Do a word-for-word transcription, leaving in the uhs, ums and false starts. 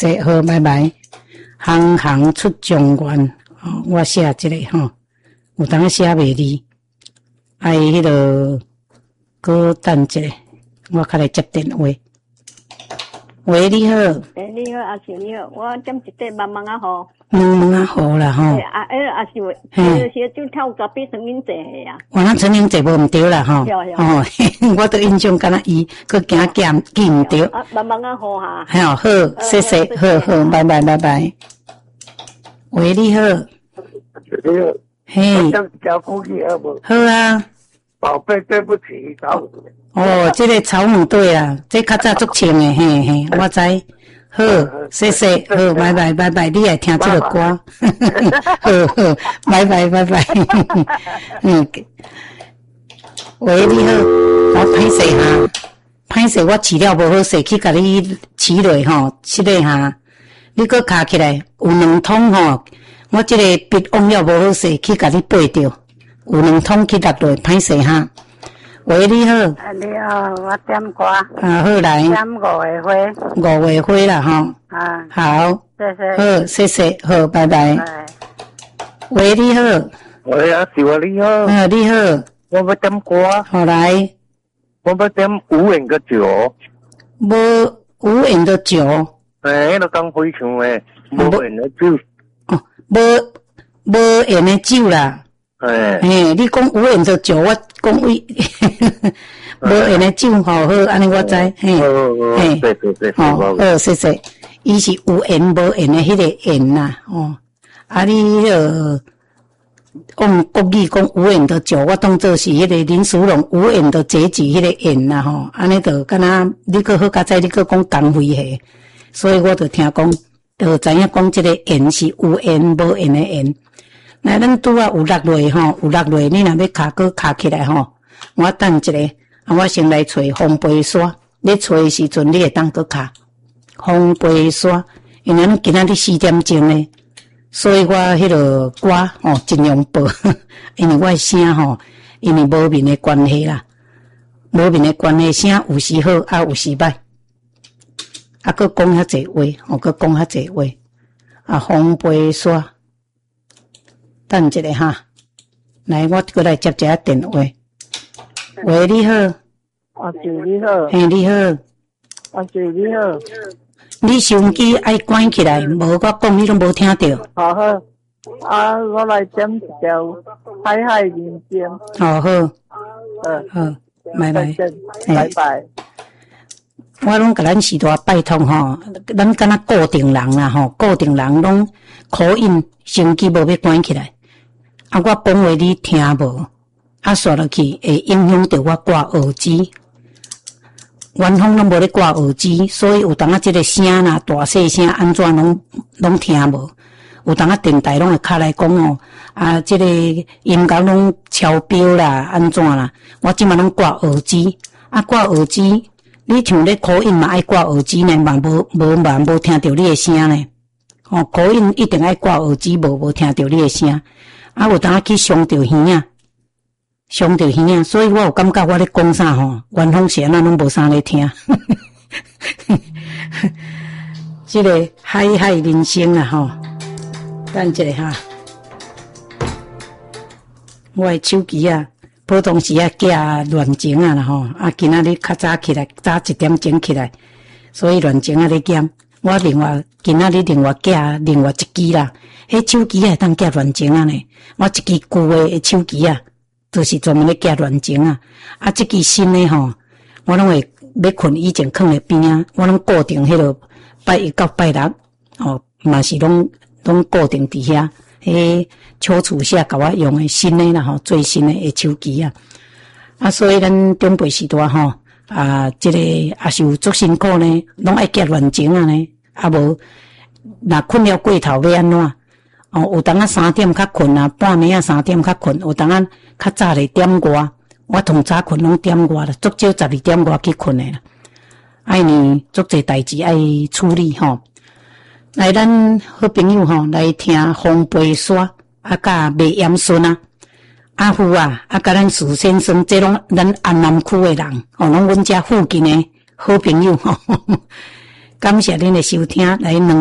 这好，拜拜。行行出状元，哦，我写这个吼，有当写袂离，哎，迄个搁等一下，我较来接电话。喂，你好。 诶，你好，阿秀你好，我点一块茫茫啊好。 茫茫啊好啦吼。 诶，阿诶阿秀，迄些就跳隔壁陈明姐呀。 我那陈明姐无毋对啦吼。哦，我都印象敢若伊，佮惊记记毋对。 啊，茫茫啊好哈。 好，好，谢谢，好好，拜拜，拜拜。喂，你好。 你好。 嘿。 交过去好无？ 好啊。 宝贝，对不起，找。 哦，这个草蜢对啊，这较早足清的，嘿嘿，我知。好，谢谢，好，拜拜，拜拜，你爱听这个歌，好好，拜拜，拜拜。嗯，喂，你好，我歹势哈，歹势，我饲了无好势，去甲你饲落吼，这个哈，你搁卡起来，有两桶吼，我这个笔忘了无好势，去甲你背着，有两桶去落落，歹势哈。喂，你好。 啊，你好，我点歌。 啊，好来。 点五月花。 五月花啦，吼。 啊。 好。 谢谢。 好，谢谢，好，拜拜。 拜。 喂，你好。 喂，阿秀啊，你好。 啊，你好。 我要点歌。 好来。 我要点无缘个酒。 无无缘的酒。 诶，迄个讲非常诶，无缘的酒。 哦，无无缘的酒啦。 诶， 嘿，你讲有缘就酒，我讲为无缘的酒吼好，安尼我知，嘿， 嘿，对对对， 好，好，谢谢。伊是有缘无缘的迄个缘呐，哦，啊，你迄个用国语讲有缘的酒，我当做是迄个林淑荣有缘的结局迄个缘呐，吼，安尼就敢若你搁好加在你搁讲工会嘿，所以我就听讲，就知影讲即个缘是有缘无缘的缘。那咱拄啊有落落吼，有落落，你若要卡搁卡起来吼，我等一下，啊，我先来找红杯沙。你找的时阵，你会当搁卡红杯沙，因为咱今仔日四点钟呢，所以我迄个歌吼尽量播，因为我的声吼，因为无面的关系啦，无面的关系，声有时好，啊有时歹，啊搁讲遐济话，吼搁讲遐济话，啊红杯沙。等一下哈，来，我过来接一下电话。喂，你好。 阿秀你好。 嘿，你好。 阿秀你好。 你收音机爱关起来，无我讲你拢无听到。 好好。啊，我来点一条《海海人间》。 好好。 嗯。 好，拜拜。 拜拜。 我拢甲咱时代拜托吼，咱敢若固定人啦吼，固定人拢口音收音机无要关起来。啊，我讲话你听无，啊，刷落去会影响到我挂耳机。原封拢无咧挂耳机，所以有当啊，即个声啦、大细声安怎拢拢听无。有当啊，电台拢会敲来讲哦，啊，即、这个音乐拢超标啦，安怎啦？我即马拢挂耳机，啊，挂耳机，你像咧口音嘛爱挂耳机呢，嘛无无嘛无听到你的声呢。哦，口音一定爱挂耳机，无无听到你的声。啊，有当去伤着耳啊，伤着耳啊，所以我有感觉我咧讲啥吼，原封是安那拢无啥咧听。这个海海人生啊吼，等一下哈，我的手机啊，普通时啊寄乱情啊啦吼，啊今仔日较早起来，早一点钟起来，所以乱情啊咧减。我另外今仔日另外寄另外一支啦，迄手机啊当寄乱情啊呢。我一支旧的手机啊，就是专门咧寄乱情啊。啊，这支新的吼，我拢会要困以前放咧边啊，我拢固定迄落拜一到拜六，哦，嘛是拢拢固定伫遐。迄小厝下甲我用的新的啦吼，最新的的手机啊。啊，所以咱中辈时代吼。啊，这个也是有足辛苦呢，拢爱夹乱情啊呢，啊无，若困了过头要安怎？哦，有当啊三点较困啊，半暝啊三点较困，有当啊较早咧点外，我同早困拢点外啦，足少十二点外去困诶啦。爱呢，足侪代志爱处理吼。来，咱好朋友吼来听风杯沙啊，甲卖盐笋啊。阿富啊，啊，甲咱史先生，这拢咱安南区诶人，哦，拢阮遮附近诶好朋友吼。 感谢恁的收听，来两。